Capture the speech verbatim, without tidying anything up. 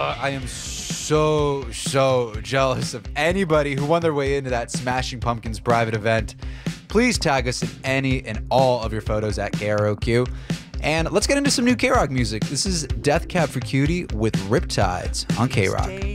Uh, I am so, so jealous of anybody who won their way into that Smashing Pumpkins private event. Please tag us in any and all of your photos at K R O Q. And let's get into some new K-Rock music. This is Death Cab for Cutie with Riptides on K-Rock.